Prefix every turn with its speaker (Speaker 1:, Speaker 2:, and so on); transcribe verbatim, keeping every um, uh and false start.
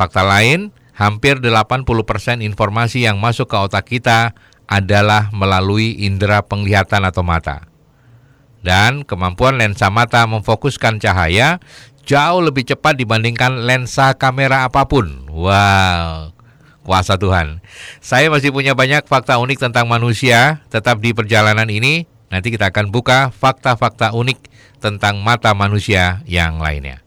Speaker 1: Fakta lain, hampir delapan puluh persen informasi yang masuk ke otak kita adalah melalui indera penglihatan atau mata. Dan kemampuan lensa mata memfokuskan cahaya jauh lebih cepat dibandingkan lensa kamera apapun. Wow, kuasa Tuhan. Saya masih punya banyak fakta unik tentang manusia. Tetap di perjalanan ini, nanti kita akan buka fakta-fakta unik tentang mata manusia yang lainnya.